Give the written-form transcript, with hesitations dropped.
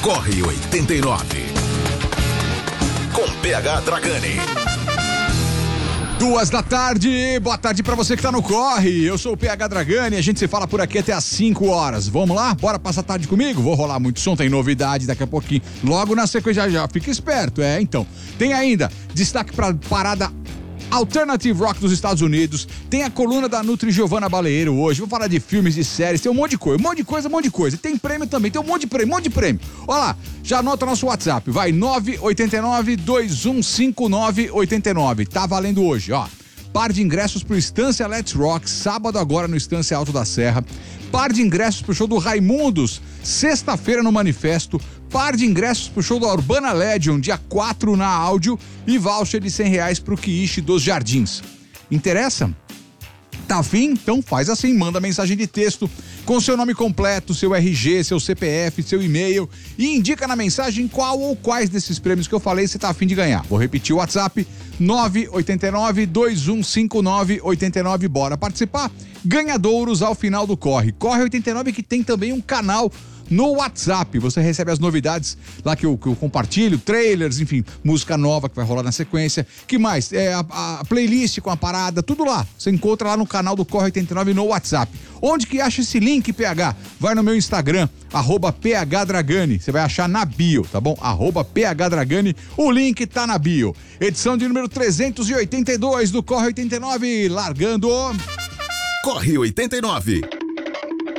Corre 89. Com PH Dragani. 2h, boa tarde pra você que tá no Corre. Eu sou o PH Dragani, a gente se fala por aqui até às 5 horas. Vamos lá? Bora passar a tarde comigo? Vou rolar muito som, tem novidade daqui a pouquinho. Logo na sequência já, fica esperto, então. Tem ainda destaque pra parada Alternative Rock dos Estados Unidos, tem a coluna da Nutri Giovanna Baleiro hoje, vou falar de filmes e séries, tem um monte de coisa, e tem prêmio também, tem um monte de prêmio. Olha lá, já anota nosso WhatsApp, vai 989-2159-89, tá valendo hoje, ó. Par de ingressos pro Estância Let's Rock, sábado agora no Estância Alto da Serra. Par de ingressos pro show do Raimundos, sexta-feira no Manifesto. Par de ingressos pro show da Urbana Legion, dia 4 na Áudio. E voucher de R$100 pro Quiche dos Jardins. Interessa? Tá afim? Então faz assim, manda mensagem de texto com seu nome completo, seu RG, seu CPF, seu e-mail e indica na mensagem qual ou quais desses prêmios que eu falei você tá afim de ganhar. Vou repetir o WhatsApp, 989-2159-89. Bora participar? Ganhadouros ao final do Corre. Corre 89 que tem também um canal no WhatsApp, você recebe as novidades lá que eu compartilho, trailers, enfim, música nova que vai rolar na sequência. Que mais? A playlist com a parada, tudo lá. Você encontra lá no canal do Corre 89 no WhatsApp. Onde que acha esse link, PH? Vai no meu Instagram, @PHDragani. Você vai achar na bio, tá bom? @PHDragani. O link tá na bio. Edição de número 382 do Corre 89, largando. Corre 89.